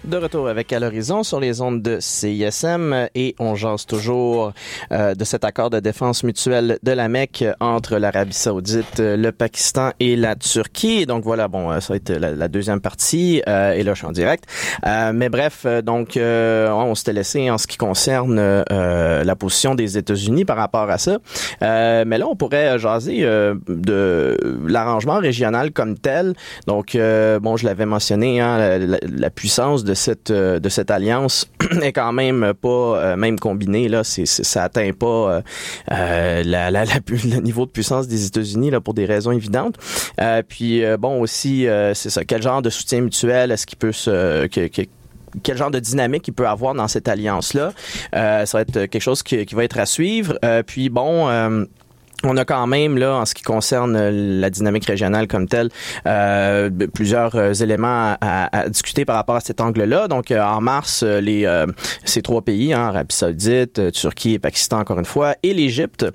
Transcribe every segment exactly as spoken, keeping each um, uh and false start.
De retour avec À l'horizon sur les ondes de C I S M et on jase toujours euh, de cet accord de défense mutuelle de la Mecque entre l'Arabie Saoudite, le Pakistan et la Turquie. Donc voilà, bon, ça va être la, la deuxième partie euh, et là je suis en direct. Euh, mais bref, donc euh, on s'était laissé en ce qui concerne euh, la position des États-Unis par rapport à ça. Euh, mais là on pourrait jaser euh, de l'arrangement régional comme tel. Donc euh, bon, je l'avais mentionné, hein, la, la puissance de cette de cette alliance est quand même pas euh, même combinée là, c'est, c'est ça atteint pas euh, la, la, la le niveau de puissance des États-Unis là pour des raisons évidentes. Euh, puis euh, bon aussi euh, c'est ça, quel genre de soutien mutuel est-ce qu'il peut se que, que quel genre de dynamique il peut avoir dans cette alliance-là. Euh, ça va être quelque chose qui, qui va être à suivre. Euh, puis bon, euh, on a quand même, là, en ce qui concerne la dynamique régionale comme telle, euh, plusieurs euh, éléments à, à, à discuter par rapport à cet angle-là. Donc, euh, en mars, les euh, ces trois pays, hein, Arabie Saoudite, Turquie et Pakistan, encore une fois, et l'Égypte,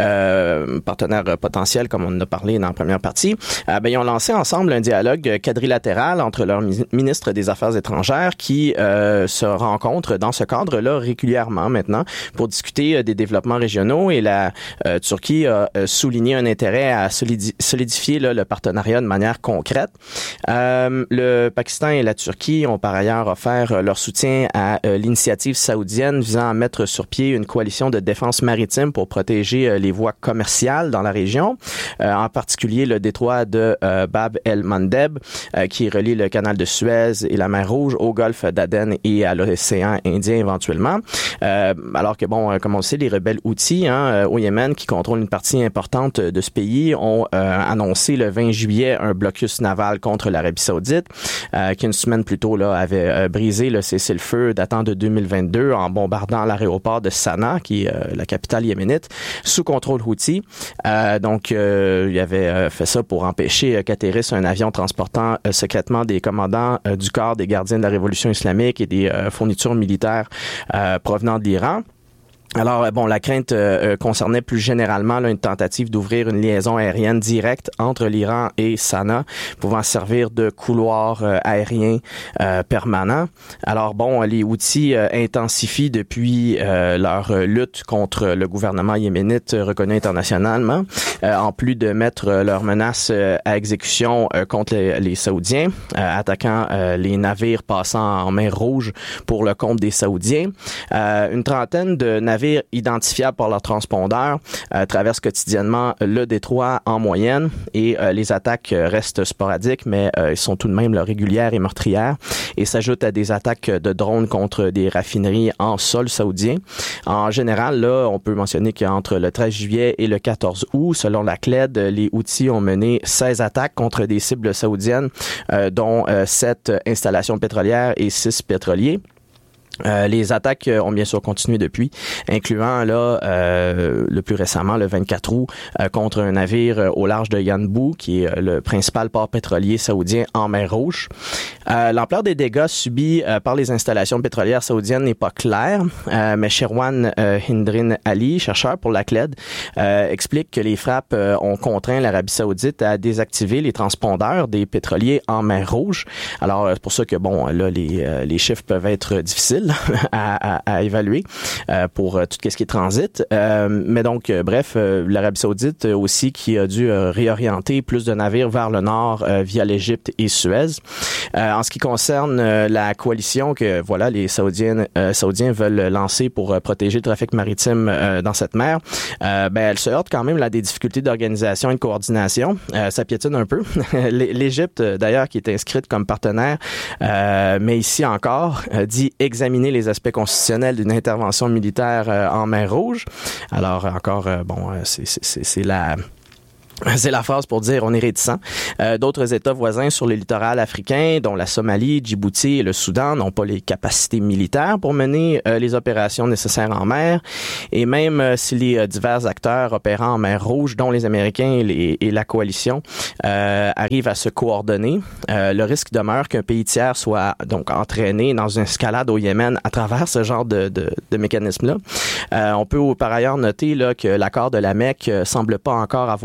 euh, partenaire potentiel, comme on en a parlé dans la première partie, euh, ben, ils ont lancé ensemble un dialogue quadrilatéral entre leurs ministres des Affaires étrangères qui euh, se rencontrent dans ce cadre-là régulièrement maintenant pour discuter des développements régionaux et la euh, Turquie a souligner un intérêt à solidi- solidifier là, le partenariat de manière concrète. Euh, le Pakistan et la Turquie ont par ailleurs offert leur soutien à euh, l'initiative saoudienne visant à mettre sur pied une coalition de défense maritime pour protéger euh, les voies commerciales dans la région, euh, en particulier le détroit de euh, Bab el-Mandeb euh, qui relie le canal de Suez et la mer Rouge au golfe d'Aden et à l'océan Indien éventuellement. Euh, alors que bon, comme on le sait, les rebelles Houthis hein, au Yémen qui contrôlent une partie importante de ce pays ont euh, annoncé le vingt juillet un blocus naval contre l'Arabie Saoudite euh, qui une semaine plus tôt là avait euh, brisé le cessez-le-feu datant de deux mille vingt-deux en bombardant l'aéroport de Sanaa qui est euh, la capitale yéménite sous contrôle Houthi. Euh, donc euh, il avait euh, fait ça pour empêcher euh, qu'atterrisse un avion transportant euh, secrètement des commandants euh, du corps des gardiens de la révolution islamique et des euh, fournitures militaires euh, provenant de l'Iran. Alors, bon, la crainte euh, concernait plus généralement là, une tentative d'ouvrir une liaison aérienne directe entre l'Iran et Sanaa, pouvant servir de couloir euh, aérien euh, permanent. Alors, bon, les Houthis euh, intensifient depuis euh, leur lutte contre le gouvernement yéménite reconnu internationalement, euh, en plus de mettre leurs menaces euh, à exécution euh, contre les, les Saoudiens, euh, attaquant euh, les navires passant en mer Rouge pour le compte des Saoudiens. Euh, une trentaine de navires identifiables par leur transpondeur euh, traversent quotidiennement le détroit en moyenne et euh, les attaques restent sporadiques mais euh, ils sont tout de même là, régulières et meurtrières et s'ajoutent à des attaques de drones contre des raffineries en sol saoudien. En général, là, on peut mentionner qu'entre le treize juillet et le quatorze août, selon la C L E D, les Houthis ont mené seize attaques contre des cibles saoudiennes euh, dont euh, sept installations pétrolières et six pétroliers. Euh, les attaques ont bien sûr continué depuis, incluant là euh, le plus récemment le vingt-quatre août euh, contre un navire euh, au large de Yanbu, qui est euh, le principal port pétrolier saoudien en mer Rouge. Euh, l'ampleur des dégâts subis euh, par les installations pétrolières saoudiennes n'est pas claire, euh, mais Sherwan euh, Hindrin Ali, chercheur pour la C L E D, euh, explique que les frappes euh, ont contraint l'Arabie Saoudite à désactiver les transpondeurs des pétroliers en mer Rouge. Alors c'est pour ça que bon là les euh, les chiffres peuvent être difficiles À, à, à évaluer euh, pour euh, tout ce qui est transit. Euh, mais donc, euh, bref, euh, l'Arabie Saoudite euh, aussi qui a dû euh, réorienter plus de navires vers le nord euh, via l'Égypte et Suez. Euh, en ce qui concerne euh, la coalition que voilà les Saoudiens, euh, Saoudiens veulent lancer pour euh, protéger le trafic maritime euh, dans cette mer, euh, ben, elle se heurte quand même là, à des difficultés d'organisation et de coordination. Euh, ça piétine un peu. L'Égypte, d'ailleurs, qui est inscrite comme partenaire, euh, mais ici encore, euh, dit examiner les aspects constitutionnels d'une intervention militaire euh, en mer Rouge. Alors encore, euh, bon, euh, c'est, c'est, c'est la... C'est la phrase pour dire on est réticent. Euh, d'autres États voisins sur le littoral africain, dont la Somalie, Djibouti et le Soudan, n'ont pas les capacités militaires pour mener euh, les opérations nécessaires en mer. Et même euh, si les euh, divers acteurs opérant en mer Rouge, dont les Américains et, les, et la coalition, euh, arrivent à se coordonner, euh, le risque demeure qu'un pays tiers soit donc entraîné dans une escalade au Yémen à travers ce genre de, de, de mécanisme-là. Euh, on peut par ailleurs noter là, que l'accord de la Mecque euh, semble pas encore avoir eu des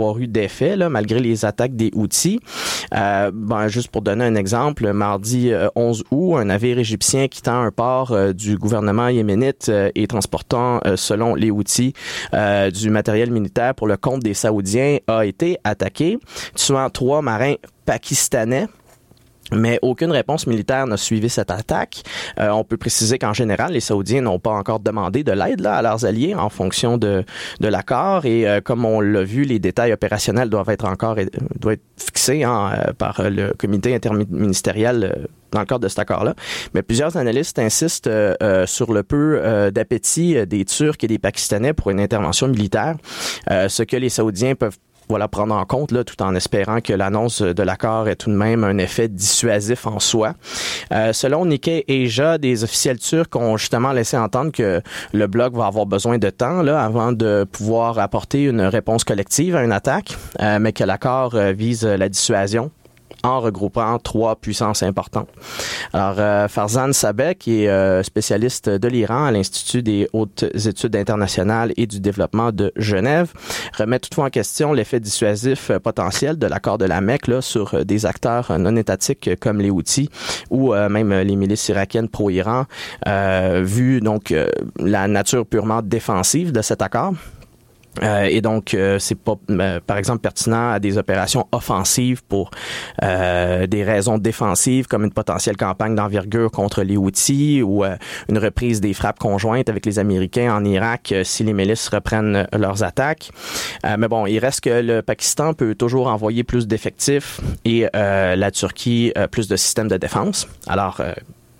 effet, là, malgré les attaques des Houthis. Euh, ben, juste pour donner un exemple, mardi euh, onze août, un navire égyptien quittant un port euh, du gouvernement yéménite euh, et transportant, euh, selon les Houthis, euh, du matériel militaire pour le compte des Saoudiens a été attaqué, tuant trois marins pakistanais. Mais aucune réponse militaire n'a suivi cette attaque. Euh, on peut préciser qu'en général, les Saoudiens n'ont pas encore demandé de l'aide là, à leurs alliés en fonction de, de l'accord. Et euh, comme on l'a vu, les détails opérationnels doivent être encore doivent être fixés hein, par le comité interministériel euh, dans le cadre de cet accord-là. Mais plusieurs analystes insistent euh, euh, sur le peu euh, d'appétit des Turcs et des Pakistanais pour une intervention militaire, euh, ce que les Saoudiens peuvent voilà, prendre en compte, là, tout en espérant que l'annonce de l'accord ait tout de même un effet dissuasif en soi. Euh, selon Nikkei Asia, des officiels turcs ont justement laissé entendre que le bloc va avoir besoin de temps là, avant de pouvoir apporter une réponse collective à une attaque, euh, mais que l'accord euh, vise la dissuasion en regroupant trois puissances importantes. Alors, euh, Farzan Sabeh, qui est euh, spécialiste de l'Iran à l'Institut des hautes études internationales et du développement de Genève, remet toutefois en question l'effet dissuasif euh, potentiel de l'accord de la Mecque là, sur euh, des acteurs euh, non étatiques comme les Houthis ou euh, même euh, les milices irakiennes pro-Iran, euh, vu donc euh, la nature purement défensive de cet accord. Euh, et donc, euh, c'est pas, euh, par exemple, pertinent à des opérations offensives pour euh, des raisons défensives, comme une potentielle campagne d'envergure contre les Houthis ou euh, une reprise des frappes conjointes avec les Américains en Irak euh, si les milices reprennent leurs attaques. Euh, mais bon, il reste que le Pakistan peut toujours envoyer plus d'effectifs et euh, la Turquie euh, plus de systèmes de défense. Alors, euh,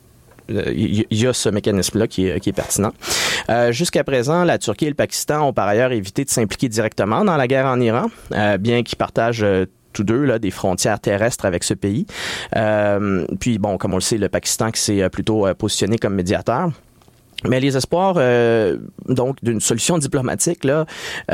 il y a ce mécanisme-là qui est, qui est pertinent. Euh, jusqu'à présent, la Turquie et le Pakistan ont par ailleurs évité de s'impliquer directement dans la guerre en Iran, euh, bien qu'ils partagent euh, tous deux là, des frontières terrestres avec ce pays. Euh, puis bon, comme on le sait, le Pakistan qui s'est plutôt positionné comme médiateur. Mais les espoirs euh, donc d'une solution diplomatique là,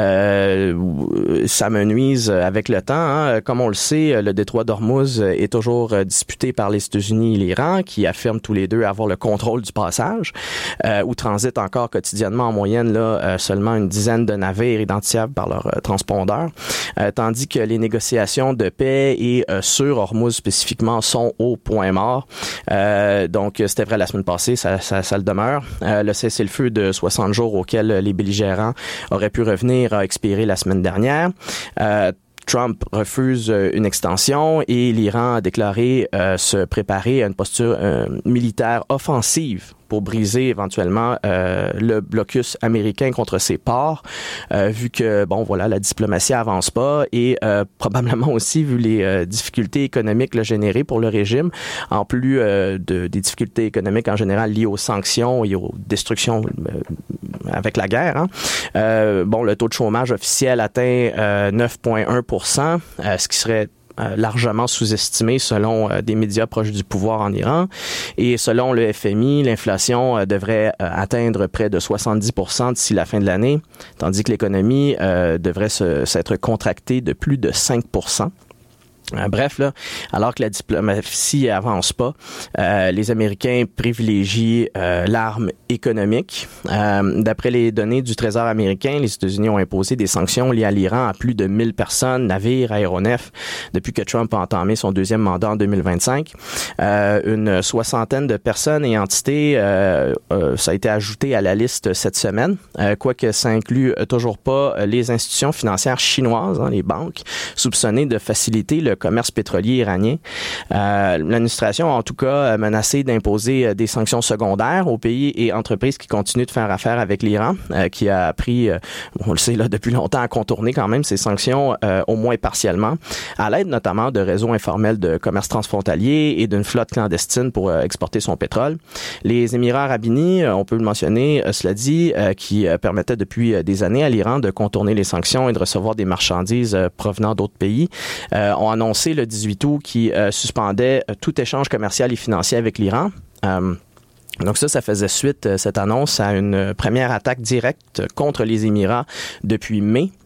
euh, ça me nuise avec le temps. Hein. Comme on le sait, le détroit d'Ormuz est toujours disputé par les États-Unis et l'Iran, qui affirment tous les deux avoir le contrôle du passage, euh, où transitent encore quotidiennement en moyenne là euh, seulement une dizaine de navires identifiables par leur euh, transpondeur, euh, tandis que les négociations de paix et euh, sur Ormuz spécifiquement sont au point mort. Euh, donc c'était vrai la semaine passée, ça, ça, ça le demeure. Euh, Le cessez-le-feu de soixante jours auquel les belligérants auraient pu revenir a expiré la semaine dernière. Euh, Trump refuse une extension et l'Iran a déclaré euh, se préparer à une posture euh, militaire offensive pour briser éventuellement euh, le blocus américain contre ses ports, euh, vu que, bon, voilà, la diplomatie avance pas et euh, probablement aussi vu les euh, difficultés économiques là, générées pour le régime, en plus euh, de, des difficultés économiques en général liées aux sanctions et aux destructions euh, avec la guerre. Hein. Euh, bon, le taux de chômage officiel atteint euh, neuf virgule un pour cent, euh, ce qui serait Euh, largement sous-estimé selon euh, des médias proches du pouvoir en Iran. Et selon le F M I, l'inflation euh, devrait euh, atteindre près de soixante-dix pour cent d'ici la fin de l'année, tandis que l'économie euh, devrait se, s'être contractée de plus de cinq pour cent. Euh, bref, là, alors que la diplomatie avance pas, euh, les Américains privilégient euh, l'arme économique. Euh, d'après les données du Trésor américain, les États-Unis ont imposé des sanctions liées à l'Iran à plus de mille personnes, navires, aéronefs, depuis que Trump a entamé son deuxième mandat en deux mille vingt-cinq. Euh, une soixantaine de personnes et entités, euh, euh, ça a été ajouté à la liste cette semaine, euh, quoique ça inclut toujours pas les institutions financières chinoises, hein, les banques, soupçonnées de faciliter le commerce pétrolier iranien. Euh, l'administration a en tout cas menacé d'imposer des sanctions secondaires aux pays et entreprises qui continuent de faire affaire avec l'Iran, euh, qui a appris, euh, on le sait là depuis longtemps, à contourner quand même ces sanctions, euh, au moins partiellement, à l'aide notamment de réseaux informels de commerce transfrontalier et d'une flotte clandestine pour euh, exporter son pétrole. Les Émirats arabes unis, on peut le mentionner, euh, cela dit, euh, qui euh, permettaient depuis des années à l'Iran de contourner les sanctions et de recevoir des marchandises euh, provenant d'autres pays, euh, ont annoncé le dix-huit août qui euh, suspendait tout échange commercial et financier avec l'Iran. Euh, Donc ça, ça faisait suite, cette annonce, à une première attaque directe contre les Émirats depuis mai.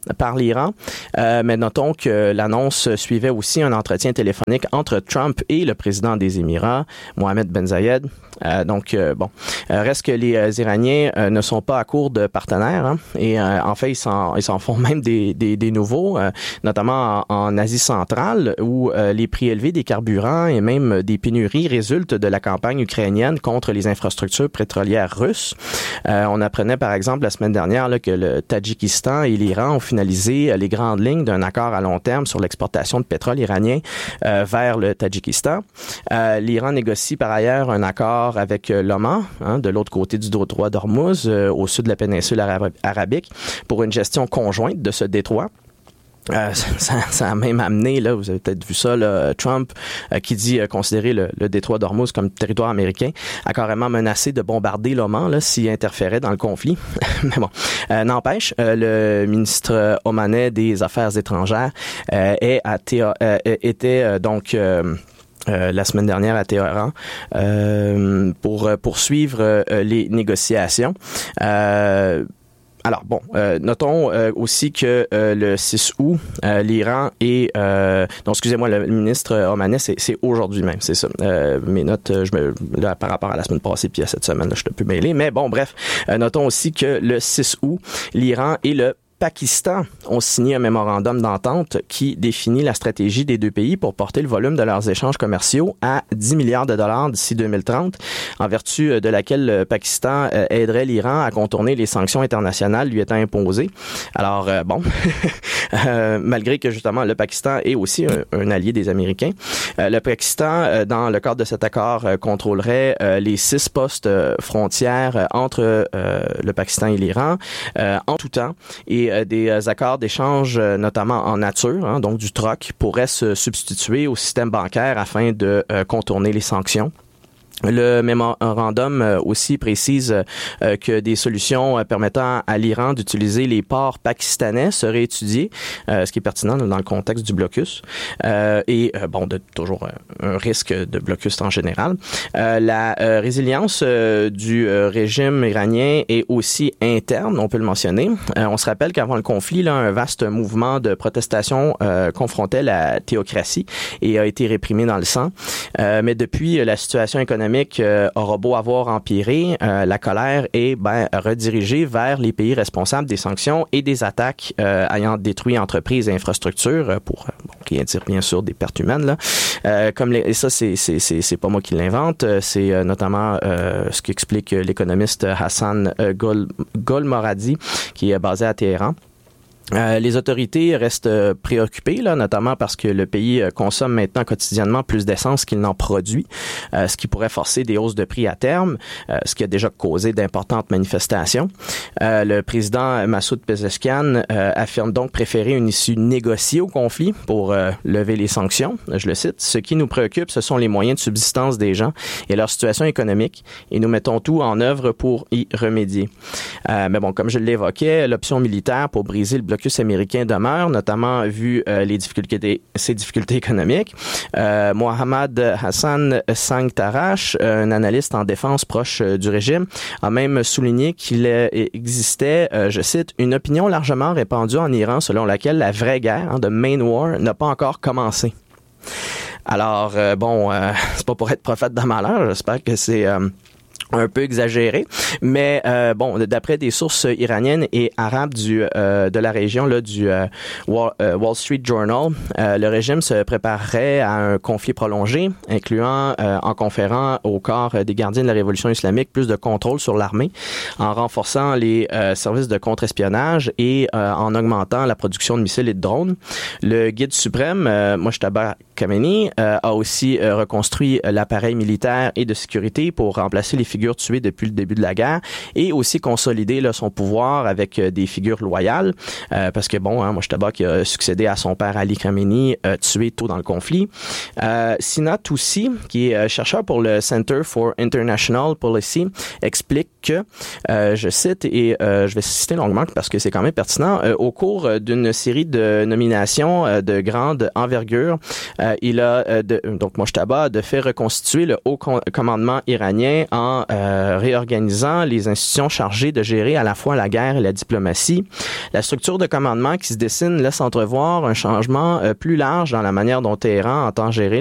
par l'Iran. Euh, mais notons que l'annonce suivait aussi un entretien téléphonique entre Trump et le président des Émirats, Mohammed Ben Zayed. Euh, donc, euh, bon, euh, reste que les euh, Iraniens euh, ne sont pas à court de partenaires, hein, et euh, en fait, ils s'en, ils s'en font même des, des, des nouveaux, euh, notamment en, en Asie centrale, où euh, les prix élevés des carburants et même des pénuries résultent de la campagne ukrainienne contre les infrastructures pétrolières russes. Euh, on apprenait, par exemple, la semaine dernière là, que le Tadjikistan et l'Iran ont finalisé euh, les grandes lignes d'un accord à long terme sur l'exportation de pétrole iranien euh, vers le Tadjikistan. Euh, L'Iran négocie par ailleurs un accord avec euh, l'Oman, hein, de l'autre côté du détroit d'Ormuz, euh, au sud de la péninsule arab- arabique, pour une gestion conjointe de ce détroit. Euh, ça, ça a même amené, là, vous avez peut-être vu ça, là, Trump, euh, qui dit euh, considérer le, le détroit d'Ormuz comme territoire américain, a carrément menacé de bombarder l'Oman là, s'il interférait dans le conflit. Mais bon, euh, n'empêche, euh, le ministre omanais des Affaires étrangères euh, est à Théa- euh, était euh, donc... Euh, Euh, la semaine dernière à Téhéran euh, pour poursuivre euh, les négociations. Euh, Alors bon, euh, notons euh, aussi que euh, le six août, euh, l'Iran et euh, non, excusez-moi, le ministre omanais, c'est, c'est aujourd'hui même, c'est ça. Euh, mes notes, je me là, par rapport à la semaine passée puis à cette semaine, là, je suis un peu mêlé, mais bon, bref, euh, notons aussi que le six août, l'Iran et le Pakistan ont signé un mémorandum d'entente qui définit la stratégie des deux pays pour porter le volume de leurs échanges commerciaux à dix milliards de dollars d'ici deux mille trente, en vertu de laquelle le Pakistan aiderait l'Iran à contourner les sanctions internationales lui étant imposées. Alors, euh, bon, euh, malgré que justement le Pakistan est aussi un, un allié des Américains, euh, le Pakistan, euh, dans le cadre de cet accord, euh, contrôlerait euh, les six postes euh, frontières euh, entre euh, le Pakistan et l'Iran euh, en tout temps, et des accords d'échange, notamment en nature, hein, donc du troc, pourraient se substituer au système bancaire afin de euh, contourner les sanctions. Le mémorandum aussi précise euh, que des solutions permettant à l'Iran d'utiliser les ports pakistanais seraient étudiées, euh, ce qui est pertinent dans le contexte du blocus, euh, et euh, bon, de toujours un, un risque de blocus en général. Euh, la euh, résilience euh, du euh, régime iranien est aussi interne, on peut le mentionner. Euh, on se rappelle qu'avant le conflit, là, un vaste mouvement de protestation euh, confrontait la théocratie et a été réprimé dans le sang. Euh, mais depuis, la situation économique Euh, aura beau avoir empiré, euh, la colère est ben, redirigée vers les pays responsables des sanctions et des attaques euh, ayant détruit entreprises et infrastructures, euh, pour bon, rien dire bien sûr des pertes humaines. Là. Euh, comme les, et ça, c'est, c'est, c'est, c'est pas moi qui l'invente, c'est euh, notamment euh, ce qu'explique l'économiste Hassan euh, Gol, Golmoradi, qui est basé à Téhéran. Euh, les autorités restent euh, préoccupées, là, notamment parce que le pays euh, consomme maintenant quotidiennement plus d'essence qu'il n'en produit, euh, ce qui pourrait forcer des hausses de prix à terme, euh, ce qui a déjà causé d'importantes manifestations. Euh, le président Massoud Pezeshkian euh, affirme donc préférer une issue négociée au conflit pour euh, lever les sanctions. Je le cite, « Ce qui nous préoccupe, ce sont les moyens de subsistance des gens et leur situation économique, et nous mettons tout en œuvre pour y remédier. Euh, » Mais bon, comme je l'évoquais, l'option militaire pour briser le blocus américain demeure, notamment vu euh, les difficultés, ses difficultés économiques. Euh, Mohammad Hassan Sangtarash, un analyste en défense proche euh, du régime, a même souligné qu'il euh, existait, euh, je cite, une opinion largement répandue en Iran selon laquelle la vraie guerre, hein, the main war, n'a pas encore commencé. Alors, euh, bon, euh, c'est pas pour être prophète de malheur, j'espère que c'est... Euh, un peu exagéré, mais euh, bon, d'après des sources iraniennes et arabes du euh, de la région là du euh, Wall, euh, Wall Street Journal, euh, le régime se préparerait à un conflit prolongé, incluant euh, en conférant au corps des gardiens de la révolution islamique plus de contrôle sur l'armée, en renforçant les euh, services de contre-espionnage et euh, en augmentant la production de missiles et de drones. Le guide suprême, euh, Mojtaba Khamenei, euh, a aussi euh, reconstruit l'appareil militaire et de sécurité pour remplacer les figures tuées depuis le début de la guerre et aussi consolider là, son pouvoir avec euh, des figures loyales, euh, parce que bon, hein, Mojtaba qui a succédé à son père Ali Khamenei, euh, tué tôt dans le conflit. Euh, Sina Toussi, qui est chercheur pour le Center for International Policy, explique que, euh, je cite, et euh, je vais citer longuement parce que c'est quand même pertinent, euh, au cours d'une série de nominations euh, de grande envergure, euh, il a, euh, de, donc Mojtaba, de fait reconstituer le haut commandement iranien en euh, réorganisant les institutions chargées de gérer à la fois la guerre et la diplomatie. La structure de commandement qui se dessine laisse entrevoir un changement euh, plus large dans la manière dont Téhéran entend gérer